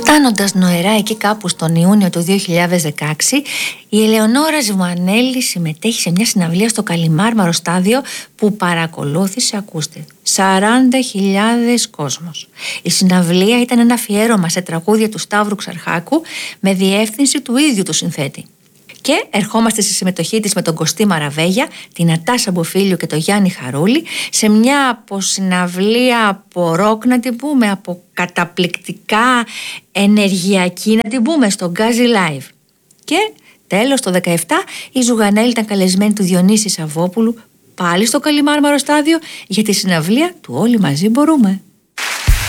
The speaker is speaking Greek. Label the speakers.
Speaker 1: Φτάνοντας νοερά εκεί κάπου στον Ιούνιο του 2016, η Ελεονόρα Ζουμανέλη συμμετέχει σε μια συναυλία στο Καλιμάρμαρο Στάδιο που παρακολούθησε, ακούστε, 40.000 κόσμος. Η συναυλία ήταν ένα αφιέρωμα σε τραγούδια του Σταύρου Ξαρχάκου με διεύθυνση του ίδιου του συνθέτη. Και ερχόμαστε στη συμμετοχή της με τον Κωστή Μαραβέγια, την Ατάσα Μποφίλιου και τον Γιάννη Χαρούλη σε μια αποσυναυλία από ροκ, να την πούμε, από καταπληκτικά ενεργειακή, να την πούμε, στο Γκάζι Live. Και τέλος το 2017 η Ζουγανέλη ήταν καλεσμένη του Διονύση Σαββόπουλου πάλι στο Καλιμάρμαρο Στάδιο για τη συναυλία του Όλοι Μαζί Μπορούμε.